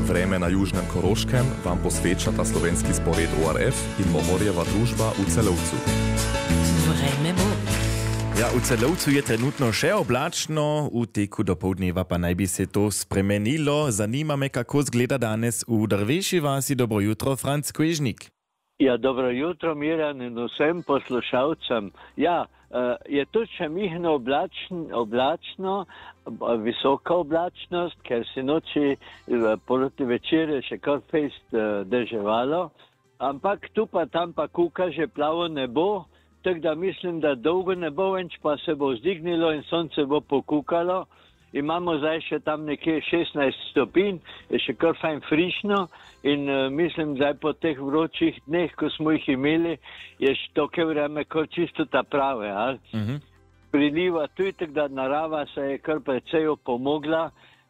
Vreme na južnem Koroškem vam posvečata slovenski spored ORF in Mohorjeva družba v Celovcu. Vreme bo. Ja, v Celovcu je trenutno še oblačno, v teku dopoldneva pa naj bi se to spremenilo. Zanima me, kako zgleda danes v Drveši vasi. Dobro jutro, Franc Kvežnik. Ja, dobro jutro, Mirjan, in vsem poslušalcem. Ja, je tudi še mihno oblačno, visoka oblačnost, ker se noči proti večer še kar fejst deževalo, ampak tu pa tam pa kuka že plavo nebo, tako da mislim, da dolgo ne bo več, pa se bo vzdignilo in sonce bo pokukalo. Imamo zdaj še tam nekje 16 stopinj, je še kar fajn frišno in mislim, zdaj po teh vročih dneh, ko smo jih imeli, je še toke vreme kar čisto ta prave. Priliva tudi, tako da narava se je kar precej opomogla.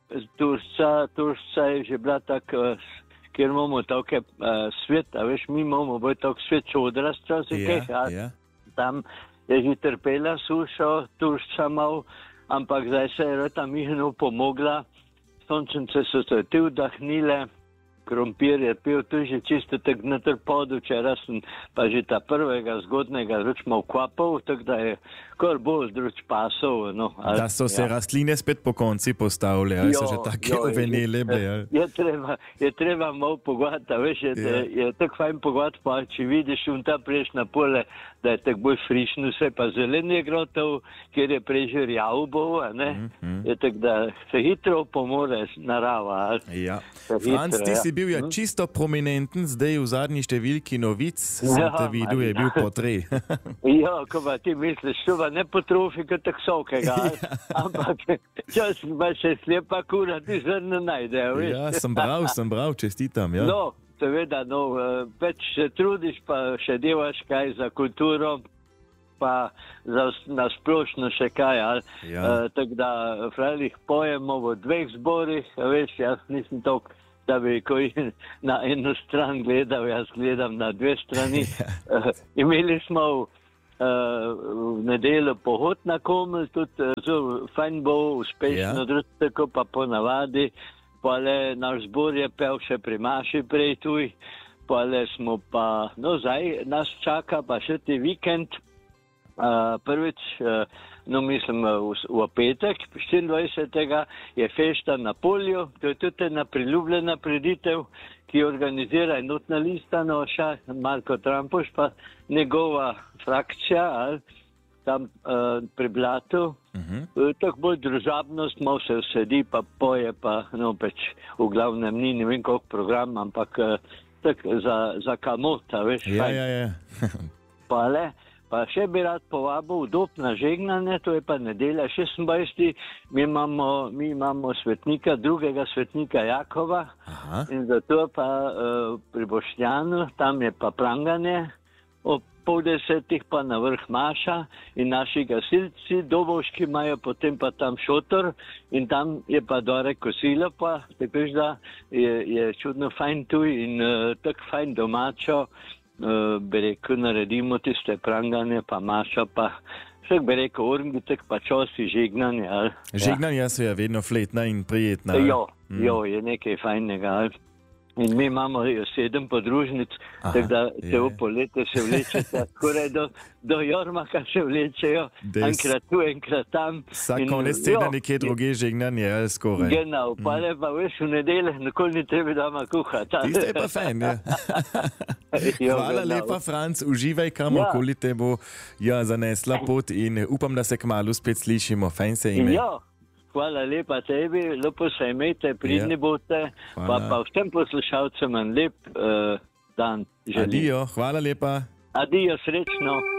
Turšca je že bila tako, kjer imamo toke svet, a veš, mi imamo bolj tok svet čodrast, tam je že trpela sušo, Turšca mal, ampak zdaj se je ta mihno pomogla, sončence so se ti vdahnile, krompir je pil tu že čisto tak na trpodu, včeraj sem pa že ta prvega zgodnega ručma vkvapal, tako da je kar bolj druč pasov. No, da so se rastline spet po konci postavile, ali so že take uvenele. Je treba malo pogledati, veš, je tako fajn pogledati, pa če vidiš v ta prejš na pole, da je tako bolj frišno, vse pa zelen je grotov, kjer je prej že rjav bol, je tako da se hitro pomore narava. Ja. Franc, ti si bil čisto prominenten, zdaj v zadnji številki novic, sem te videl, je bil potrej. Ja, ko pa ti misliš, to pa ne potrofi kot taksovkega, ampak čas pa še slepa kura, ti zrno najdejo. Ja, sem bral, čestitam. Ja. No, seveda, več se trudiš, pa še delaš kaj za kulturo, pa na splošno še kaj. Tako da, frajlih, pojemo v dveh zborih, veš, jaz nisem toliko, da bi koji na eno stran gledal, jaz gledam na dve strani. Imeli smo v nedeljo pohod na Komel, tudi zelo fajn bo, uspešno, tako pa ponavadi. Pole naš zbor je pel še pri Maši prej tuj, pole smo pa, zdaj nas čaka pa še ti vikend. Prvič, mislim v petek, 24. je fešta na polju, to je tudi ena priljubljena prireditev, ki organizira enotna lista noša, Marko Trampoš, pa njegova frakcija, tam pri Blatu. Tako bolj družabnost, malo se vsedi, pa poje, pa v glavnem ni, ne vem koliko program, ampak tako za kamota, veš. Ja. Pa še bi rad povabil vdop na žegnanje, to je pa nedelja 26. Mi imamo svetnika, drugega svetnika Jakova. In zato pa pri Boštjanu, tam je pa pranganje, ob 9:30 pa na vrh Maša in naši gasilci, dobovški imajo potem pa tam šotor in tam je pa dore kosilo pa, tako da je čudno fajn tu in tako fajn domačo. Bi rekel, naredimo tiste pranganje, pa Maša, pa vsak bi rekel, orgitek, pa čosi žegnanje. Žegnanje so je vedno fletna in prijetna. Jo, je nekaj fajnega. In mi imamo 7 podružnic, tako da se v poletje se vlečete, skoraj do Jormaka se vlečejo, enkrat tu, enkrat tam. Vsak konec tedna nekje druge žegnanje, ali skoraj. Genau, pa le pa veš v nedelje, nikoli ni treba doma kuhati. Tiste je pa fajn, ja. Hvala lepa, Franc, uživaj kamorkoli te bo zanesla pot in upam, da se kmalu spet slišimo. Fajn se ime. Hvala lepa tebi, lepo se imejte, pridni boste, pa vsem poslušalcem en lep dan želim. Adijo, hvala lepa. Adijo, srečno.